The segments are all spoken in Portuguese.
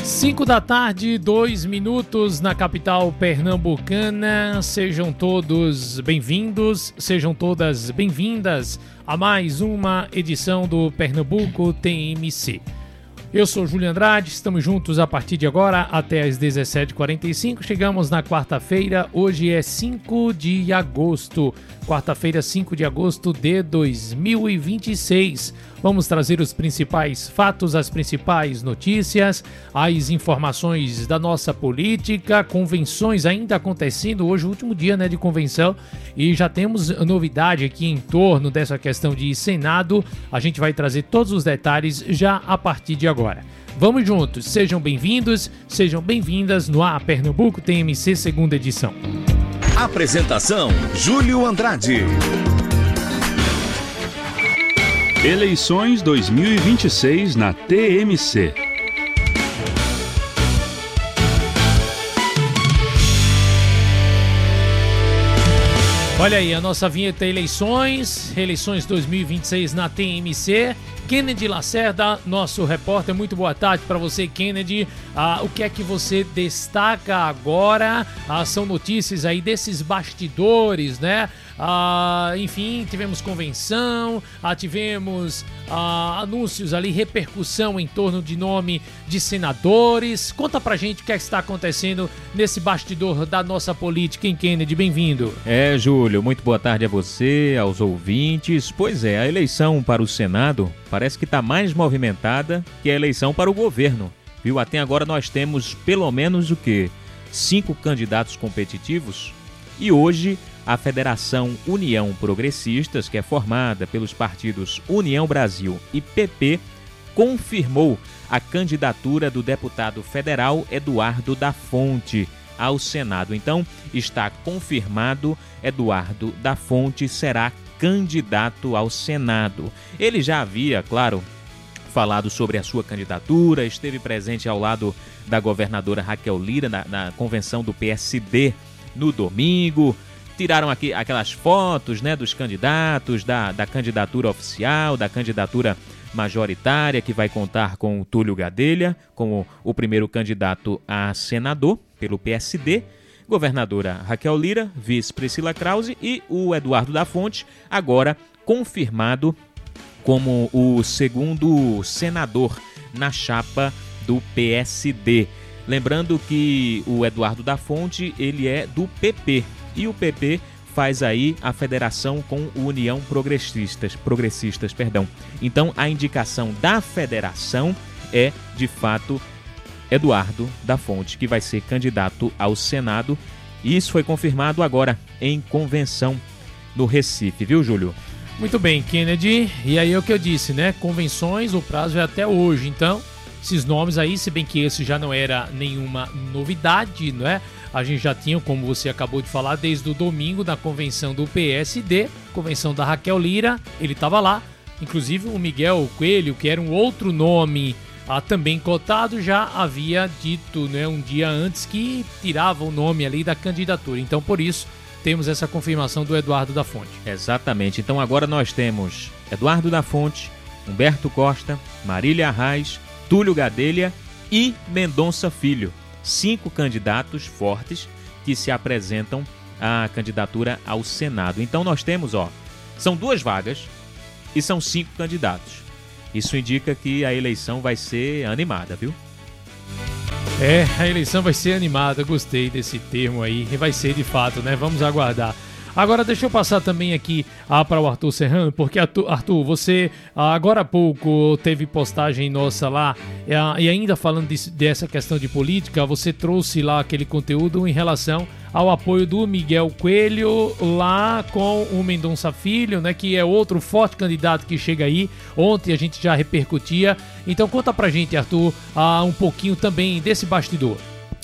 5 da tarde, 2 minutos na capital pernambucana. Sejam todos bem-vindos, sejam todas bem-vindas a mais uma edição do Pernambuco TMC. Eu sou Júlio Andrade, estamos juntos a partir de agora até às 17h45. Chegamos na quarta-feira, hoje é 5 de agosto. Quarta-feira, 5 de agosto de 2026. Vamos trazer os principais fatos, as principais notícias, as informações da nossa política, convenções ainda acontecendo. Hoje é o último dia, de convenção, e já temos novidade aqui em torno dessa questão de Senado. A gente vai trazer todos os detalhes já a partir de agora. Vamos juntos, sejam bem-vindos, sejam bem-vindas no ar Pernambuco TMC, segunda edição. Apresentação, Júlio Andrade. Eleições 2026 na TMC. Olha aí, a nossa vinheta Eleições 2026 na TMC. Kennedy Lacerda, nosso repórter, muito boa tarde para você, Kennedy. O que é que você destaca agora? São notícias aí desses bastidores, né? Enfim, tivemos convenção, tivemos anúncios ali, repercussão em torno de nome de senadores. Conta pra gente o que é que está acontecendo nesse bastidor da nossa política, hein, Kennedy? Bem-vindo. Júlio, muito boa tarde a você, aos ouvintes. Pois é, a eleição para o Senado parece que está mais movimentada que a eleição para o governo, viu? Até agora nós temos pelo menos 5 candidatos competitivos, e hoje a Federação União Progressistas, que é formada pelos partidos União Brasil e PP, confirmou a candidatura do deputado federal Eduardo da Fonte ao Senado. Então, está confirmado, Eduardo da Fonte será candidato ao Senado. Ele já havia, claro, falado sobre a sua candidatura, esteve presente ao lado da governadora Raquel Lira na convenção do PSD no domingo. Tiraram aqui aquelas fotos, dos candidatos, da candidatura oficial, da candidatura majoritária, que vai contar com o Túlio Gadelha como o primeiro candidato a senador pelo PSD, governadora Raquel Lira, vice Priscila Krause e o Eduardo da Fonte, agora confirmado como o segundo senador na chapa do PSD. Lembrando que o Eduardo da Fonte, ele é do PP, e o PP faz aí a federação com o União Progressistas. Então, a indicação da federação é, de fato, Eduardo da Fonte, que vai ser candidato ao Senado. E isso foi confirmado agora em convenção no Recife, viu, Júlio? Muito bem, Kennedy. E aí é o que eu disse, convenções, o prazo é até hoje. Então, esses nomes aí, se bem que esse já não era nenhuma novidade, A gente já tinha, como você acabou de falar, desde o domingo da convenção do PSD, convenção da Raquel Lira, ele estava lá. Inclusive o Miguel Coelho, que era um outro nome também cotado, já havia dito um dia antes que tirava o nome ali da candidatura. Então, por isso, temos essa confirmação do Eduardo da Fonte. Exatamente. Então, agora nós temos Eduardo da Fonte, Humberto Costa, Marília Arraes, Túlio Gadelha e Mendonça Filho. 5 candidatos fortes que se apresentam à candidatura ao Senado. Então nós temos, são 2 vagas e são 5 candidatos. Isso indica que a eleição vai ser animada, viu? A eleição vai ser animada, gostei desse termo aí, e vai ser de fato, Vamos aguardar. Agora deixa eu passar também aqui para o Arthur Serrano, porque Arthur, você agora há pouco teve postagem nossa lá, e ainda falando dessa questão de política, você trouxe lá aquele conteúdo em relação ao apoio do Miguel Coelho lá com o Mendonça Filho, que é outro forte candidato que chega aí. Ontem a gente já repercutia. Então conta pra gente, Arthur, um pouquinho também desse bastidor.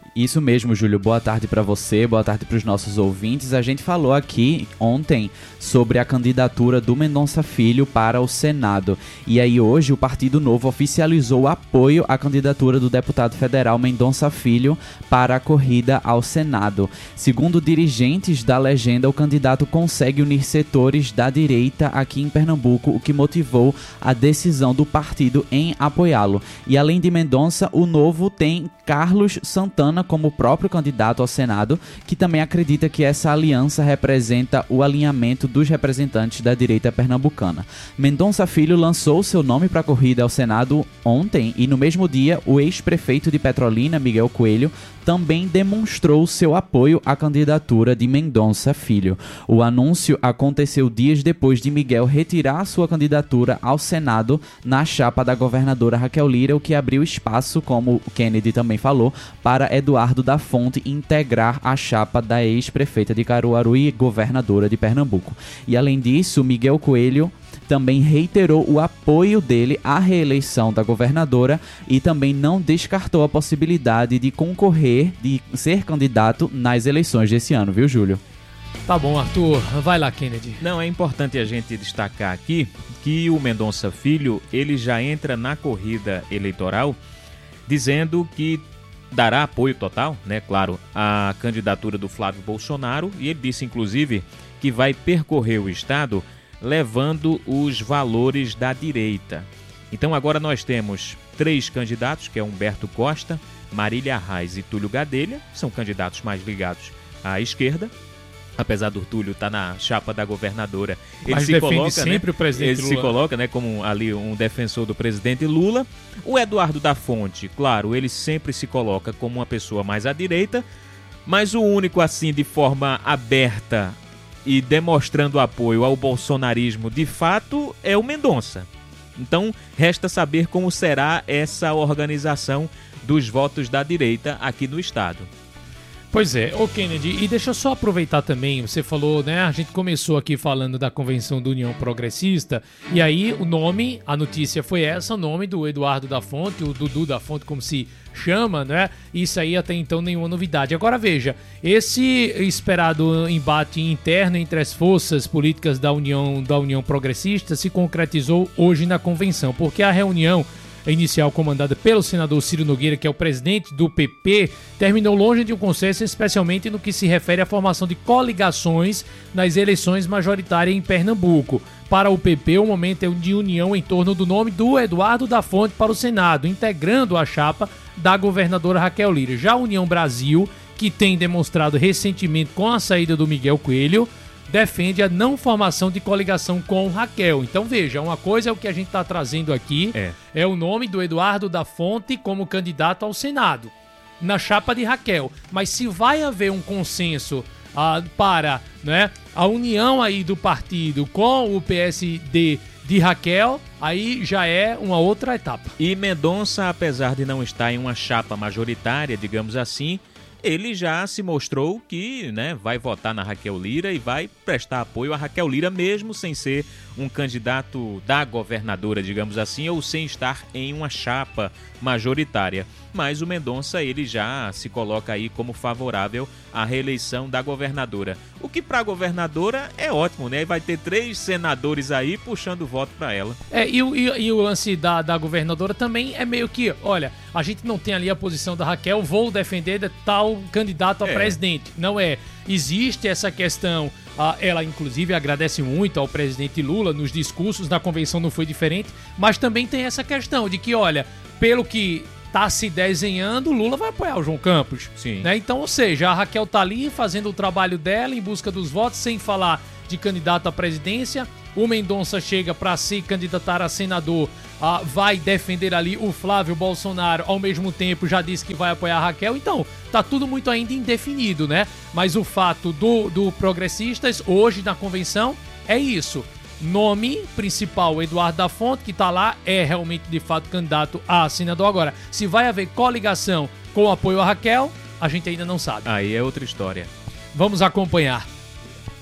Isso mesmo, Júlio. Boa tarde para você, boa tarde para os nossos ouvintes. A gente falou aqui ontem sobre a candidatura do Mendonça Filho para o Senado. E aí hoje o Partido Novo oficializou o apoio à candidatura do deputado federal Mendonça Filho para a corrida ao Senado. Segundo dirigentes da legenda, o candidato consegue unir setores da direita aqui em Pernambuco, o que motivou a decisão do partido em apoiá-lo. E além de Mendonça, o Novo tem Carlos Santana como próprio candidato ao Senado, que também acredita que essa aliança representa o alinhamento dos representantes da direita pernambucana. Mendonça Filho lançou seu nome para a corrida ao Senado ontem e no mesmo dia o ex-prefeito de Petrolina, Miguel Coelho, também demonstrou seu apoio à candidatura de Mendonça Filho. O anúncio aconteceu dias depois de Miguel retirar sua candidatura ao Senado na chapa da governadora Raquel Lira, o que abriu espaço, como o Kennedy também falou, para Eduardo da Fonte integrar a chapa da ex-prefeita de Caruaru e governadora de Pernambuco. E além disso, Miguel Coelho também reiterou o apoio dele à reeleição da governadora e também não descartou a possibilidade de concorrer, de ser candidato nas eleições desse ano, viu, Júlio? Tá bom, Arthur. Vai lá, Kennedy. Não, é importante a gente destacar aqui que o Mendonça Filho, ele já entra na corrida eleitoral dizendo que dará apoio total, né, claro, à candidatura do Flávio Bolsonaro, e ele disse, inclusive, que vai percorrer o estado levando os valores da direita. Então agora nós temos 3 candidatos, que é Humberto Costa, Marília Arraes e Túlio Gadelha, são candidatos mais ligados à esquerda, apesar do Túlio estar na chapa da governadora. Mas ele se coloca, sempre, né, o presidente ele Lula. Se coloca, né, como ali um defensor do presidente Lula. O Eduardo da Fonte, claro, ele sempre se coloca como uma pessoa mais à direita, mas o único assim de forma aberta e demonstrando apoio ao bolsonarismo de fato é o Mendonça. Então resta saber como será essa organização dos votos da direita aqui no estado. Pois é, ô Kennedy, e deixa eu só aproveitar também, você falou, né, a gente começou aqui falando da Convenção da União Progressista, e aí o nome, a notícia foi essa, o nome do Eduardo da Fonte, o Dudu da Fonte, como se chama, né, isso aí até então nenhuma novidade. Agora veja, esse esperado embate interno entre as forças políticas da União Progressista se concretizou hoje na Convenção, porque a reunião inicial comandada pelo senador Ciro Nogueira, que é o presidente do PP, terminou longe de um consenso, especialmente no que se refere à formação de coligações nas eleições majoritárias em Pernambuco. Para o PP, o momento é de união em torno do nome do Eduardo da Fonte para o Senado, integrando a chapa da governadora Raquel Lira. Já a União Brasil, que tem demonstrado ressentimento com a saída do Miguel Coelho, defende a não formação de coligação com Raquel. Então veja, uma coisa é o que a gente está trazendo aqui, é o nome do Eduardo da Fonte como candidato ao Senado, na chapa de Raquel. Mas se vai haver um consenso para, né, a união aí do partido com o PSD de Raquel, aí já é uma outra etapa. E Mendonça, apesar de não estar em uma chapa majoritária, digamos assim, ele já se mostrou que, né, vai votar na Raquel Lira e vai prestar apoio a Raquel Lira, mesmo sem ser um candidato da governadora, digamos assim, ou sem estar em uma chapa majoritária. Mas o Mendonça, ele já se coloca aí como favorável à reeleição da governadora. O que para a governadora é ótimo, né? Vai ter 3 senadores aí puxando voto para ela. E o lance da governadora também é meio que, olha, a gente não tem ali a posição da Raquel, vou defender de tal candidato a presidente. Não é. Existe essa questão, ela inclusive agradece muito ao presidente Lula, nos discursos da convenção não foi diferente, mas também tem essa questão de que, olha, pelo que tá se desenhando, Lula vai apoiar o João Campos. Sim. Né? Então, ou seja, a Raquel tá ali fazendo o trabalho dela em busca dos votos, sem falar de candidato à presidência. O Mendonça chega para se candidatar a senador, vai defender ali o Flávio Bolsonaro, ao mesmo tempo já disse que vai apoiar a Raquel. Então, tá tudo muito ainda indefinido, né? Mas o fato do Progressistas, hoje na convenção, é isso. Nome principal, Eduardo da Fonte, que tá lá, é realmente de fato candidato a senador. Agora, se vai haver coligação com apoio a Raquel, a gente ainda não sabe. Aí é outra história. Vamos acompanhar.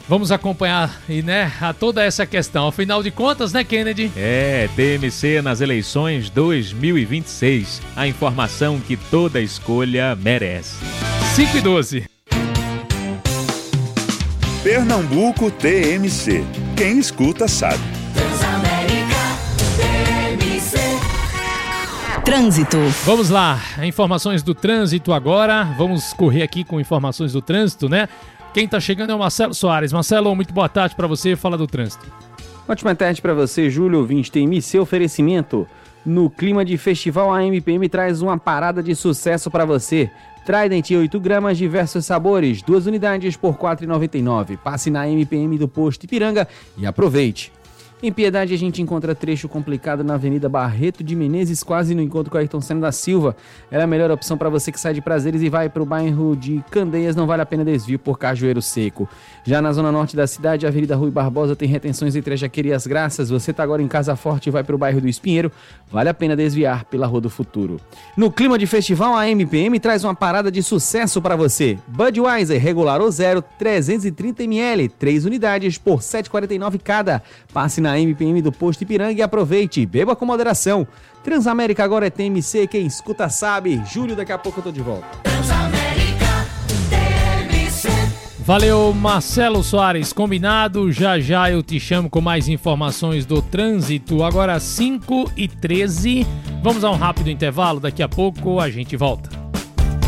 Vamos acompanhar a toda essa questão. Afinal de contas, né, Kennedy? TMC nas eleições 2026. A informação que toda escolha merece. 5:12. Pernambuco TMC. Quem escuta sabe. Trânsito. Vamos lá, informações do trânsito agora. Vamos correr aqui com informações do trânsito, né? Quem tá chegando é o Marcelo Soares. Marcelo, muito boa tarde para você. Fala do trânsito. Ótima tarde para você, Júlio ouvinte. Tem seu oferecimento. No clima de festival, a MPM traz uma parada de sucesso para você. Trident 8 gramas, diversos sabores, 2 unidades por R$ 4,99. Passe na MPM do Posto Ipiranga e aproveite. Em Piedade a gente encontra trecho complicado na Avenida Barreto de Menezes, quase no encontro com a Ayrton Senna da Silva. Ela é a melhor opção para você que sai de Prazeres e vai para o bairro de Candeias, não vale a pena desvio por Cajueiro Seco. Já na zona norte da cidade, a Avenida Rui Barbosa tem retenções entre a Jaqueira e as Graças. Você está agora em Casa Forte e vai para o bairro do Espinheiro, vale a pena desviar pela Rua do Futuro. No clima de festival, a MPM traz uma parada de sucesso para você. Budweiser regular ou zero, 330 ml, 3 unidades por R$ 7,49 cada. Passe na MPM do Posto Ipiranga e aproveite, beba com moderação. Transamérica agora é TMC, quem escuta sabe. Júlio, daqui a pouco eu tô de volta. Transamérica TMC. Valeu, Marcelo Soares, combinado. Já já eu te chamo com mais informações do trânsito. Agora 5:13. Vamos a um rápido intervalo, daqui a pouco a gente volta.